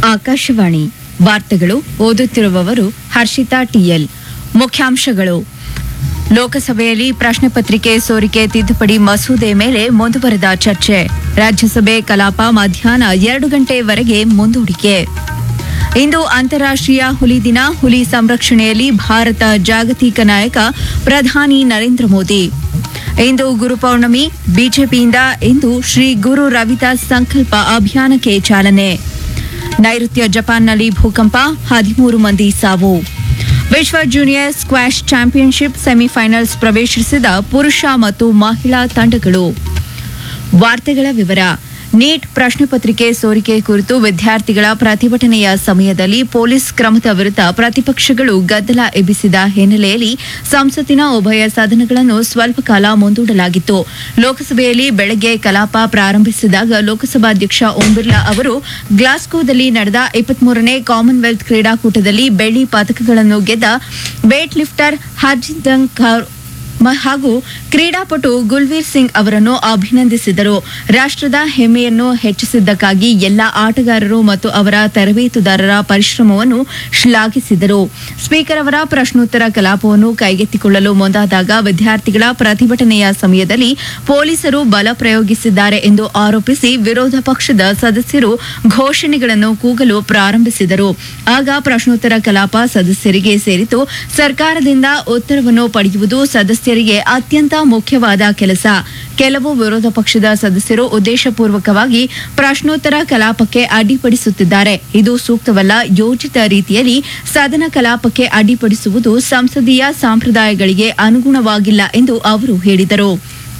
ಆಕಾಶವಾಣಿ ವಾರ್ತೆಗಳು ಓದುತ್ತಿರುವವರು ಹರ್ಷಿತಾ ಟಿಎಲ್. ಮುಖ್ಯಾಂಶಗಳು. ಲೋಕಸಭೆಯಲ್ಲಿ ಪ್ರಶ್ನೆ ಪತ್ರಿಕೆ ಸೋರಿಕೆ ತಿದ್ದುಪಡಿ ಮಸೂದೆ ಮೇಲೆ ಮುಂದುವರೆದ ಚರ್ಚೆ. ರಾಜ್ಯಸಭೆ ಕಲಾಪ ಮಧ್ಯಾಹ್ನ 2 ಗಂಟೆವರೆಗೆ ಮುಂದೂಡಿಕೆ. ಇಂದು ಅಂತಾರಾಷ್ಟ್ರೀಯ ಹುಲಿ ದಿನ. ಹುಲಿ ಸಂರಕ್ಷಣೆಯಲ್ಲಿ ಭಾರತ ಜಾಗತಿಕ ನಾಯಕ ಪ್ರಧಾನಿ ನರೇಂದ್ರ ಮೋದಿ. ಇಂದು ಗುರುಪೌರ್ಣಮಿ. ಬಿಜೆಪಿಯಿಂದ ಇಂದು ಶ್ರೀ ಗುರು ರವಿದಾಸ್ ಸಂಕಲ್ಪ ಅಭಿಯಾನಕ್ಕೆ ಚಾಲನೆ. ನೈಋತ್ಯ ಜಪಾನ್ನಲ್ಲಿ ಭೂಕಂಪ, 13 ಮಂದಿ ಸಾವು. ವಿಶ್ವ ಜೂನಿಯರ್ ಸ್ಕ್ವಾಷ್ ಚಾಂಪಿಯನ್ಶಿಪ್ ಸೆಮಿಫೈನಲ್ಸ್ ಪ್ರವೇಶಿಸಿದ ಪುರುಷ ಮತ್ತು ಮಹಿಳಾ ತಂಡಗಳು. ವಾರ್ತೆಗಳ ವಿವರ. ನೀಟ್ ಪ್ರಶ್ನೆ ಪತ್ರಿಕೆ ಸೋರಿಕೆ ಕುರಿತು ವಿದ್ಯಾರ್ಥಿಗಳ ಪ್ರತಿಭಟನೆಯ ಸಮಯದಲ್ಲಿ ಪೊಲೀಸ್ ಕ್ರಮದ ವಿರುದ್ಧ ಪ್ರತಿಪಕ್ಷಗಳು ಗದ್ದಲ ಎಬ್ಬಿಸಿದ ಹಿನ್ನೆಲೆಯಲ್ಲಿ ಸಂಸತ್ತಿನ ಉಭಯ ಸದನಗಳನ್ನು ಸ್ವಲ್ಪ ಕಾಲ ಮುಂದೂಡಲಾಗಿತ್ತು. ಲೋಕಸಭೆಯಲ್ಲಿ ಬೆಳಗ್ಗೆ ಕಲಾಪ ಪ್ರಾರಂಭಿಸಿದಾಗ ಲೋಕಸಭಾಧ್ಯಕ್ಷ ಓಂ ಬಿರ್ಲಾ ಅವರು ಗ್ಲಾಸ್ಗೋದಲ್ಲಿ ನಡೆದ 23ನೇ ಕಾಮನ್ವೆಲ್ತ್ ಕ್ರೀಡಾಕೂಟದಲ್ಲಿ ಬೆಳ್ಳಿ ಪದಕಗಳನ್ನು ಗೆದ್ದ ವೇಟ್ ಲಿಫ್ಟರ್ ಹರ್ಜಿಂದರ್ ಕೌರ್ ಹಾಗೂ ಕ್ರೀಡಾಪಟು ಗುಲ್ವೀರ್ ಸಿಂಗ್ ಅವರನ್ನು ಅಭಿನಂದಿಸಿದರು. ರಾಷ್ಟ್ರದ ಹೆಮ್ಮೆಯನ್ನು ಹೆಚ್ಚಿಸಿದ್ದಕ್ಕಾಗಿ ಎಲ್ಲಾ ಆಟಗಾರರು ಮತ್ತು ಅವರ ತರಬೇತುದಾರರ ಪರಿಶ್ರಮವನ್ನು ಶ್ಲಾಘಿಸಿದರು. ಸ್ಪೀಕರ್ ಅವರ ಪ್ರಶ್ನೋತ್ತರ ಕಲಾಪವನ್ನು ಕೈಗೆತ್ತಿಕೊಳ್ಳಲು ಮುಂದಾದಾಗ ವಿದ್ಯಾರ್ಥಿಗಳ ಪ್ರತಿಭಟನೆಯ ಸಮಯದಲ್ಲಿ ಪೊಲೀಸರು ಬಲ ಪ್ರಯೋಗಿಸಿದ್ದಾರೆ ಎಂದು ಆರೋಪಿಸಿ ವಿರೋಧ ಪಕ್ಷದ ಸದಸ್ಯರು ಘೋಷಣೆಗಳನ್ನು ಕೂಗಲು ಪ್ರಾರಂಭಿಸಿದರು. ಆಗ ಪ್ರಶ್ನೋತ್ತರ ಕಲಾಪ ಸದಸ್ಯರಿಗೆ ಸೇರಿತು. ಸರ್ಕಾರದಿಂದ ಉತ್ತರವನ್ನು ಪಡೆಯುವುದು ಸದಸ್ಯರಿಗೆ ಅತ್ಯಂತ ಮುಖ್ಯವಾದ ಕೆಲಸ. ಕೆಲವು ವಿರೋಧ ಪಕ್ಷದ ಸದಸ್ಯರು ಉದ್ದೇಶಪೂರ್ವಕವಾಗಿ ಪ್ರಶ್ನೋತ್ತರ ಕಲಾಪಕ್ಕೆ ಅಡ್ಡಿಪಡಿಸುತ್ತಿದ್ದಾರೆ. ಇದು ಸೂಕ್ತವಲ್ಲ. ಯೋಜಿತ ರೀತಿಯಲ್ಲಿ ಸದನ ಕಲಾಪಕ್ಕೆ ಅಡ್ಡಿಪಡಿಸುವುದು ಸಂಸದೀಯ ಸಂಪ್ರದಾಯಗಳಿಗೆ ಅನುಗುಣವಾಗಿಲ್ಲ ಎಂದು ಅವರು ಹೇಳಿದರು.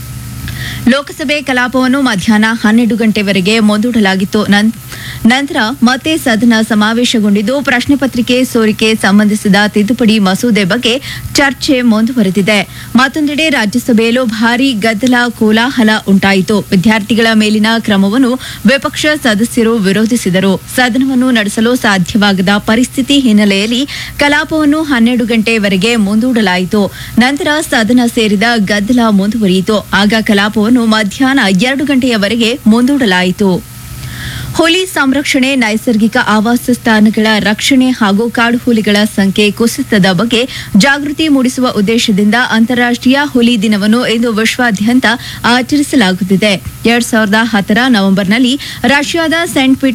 ಲೋಕಸಭೆ ಕಲಾಪವನ್ನು ಮಧ್ಯಾಹ್ನ 12 ಗಂಟೆವರೆಗೆ ಮುಂದೂಡಲಾಗಿತ್ತು. ನಂತರ ಮತ್ತೆ ಸದನ ಸಮಾವೇಶಗೊಂಡಿದ್ದು ಪ್ರಶ್ನೆ ಪತ್ರಿಕೆ ಸೋರಿಕೆ ಸಂಬಂಧಿಸಿದ ತಿದ್ದುಪಡಿ ಮಸೂದೆ ಬಗ್ಗೆ ಚರ್ಚೆ ಮುಂದುವರೆದಿದೆ. ಮತ್ತೊಂದೆಡೆ ರಾಜ್ಯಸಭೆಯಲ್ಲೂ ಭಾರೀ ಗದ್ದಲ ಕೋಲಾಹಲ ಉಂಟಾಯಿತು. ವಿದ್ಯಾರ್ಥಿಗಳ ಮೇಲಿನ ಕ್ರಮವನ್ನು ವಿಪಕ್ಷ ಸದಸ್ಯರು ವಿರೋಧಿಸಿದರು. ಸದನವನ್ನು ನಡೆಸಲು ಸಾಧ್ಯವಾಗದ ಪರಿಸ್ಥಿತಿ ಹಿನ್ನೆಲೆಯಲ್ಲಿ ಕಲಾಪವನ್ನು 12 ಗಂಟೆವರೆಗೆ ಮುಂದೂಡಲಾಯಿತು. ನಂತರ ಸದನ ಸೇರಿದ ಗದ್ದಲ ಮುಂದುವರಿಯಿತು. ಆಗ ಕಲಾಪವನ್ನು ಮಧ್ಯಾಹ್ನ 2 ಗಂಟೆಯವರೆಗೆ ಮುಂದೂಡಲಾಯಿತು. ಹುಲಿ ಸಂರಕ್ಷಣೆ, ನೈಸರ್ಗಿಕ ಆವಾಸ ಸ್ಥಾನಗಳ ರಕ್ಷಣೆ ಹಾಗೂ ಕಾಡು ಹುಲಿಗಳ ಸಂಖ್ಯೆ ಕುಸಿತದ ಬಗ್ಗೆ ಜಾಗೃತಿ ಮೂಡಿಸುವ ಉದ್ದೇಶದಿಂದ ಅಂತಾರಾಷ್ಟ್ರೀಯ ಹುಲಿ ದಿನವನ್ನು ಇಂದು ವಿಶ್ವಾದ್ಯಂತ ಆಚರಿಸಲಾಗುತ್ತಿದೆ. 2010 ನವೆಂಬರ್ನಲ್ಲಿ ರಷ್ಯಾದ ಸೇಂಟ್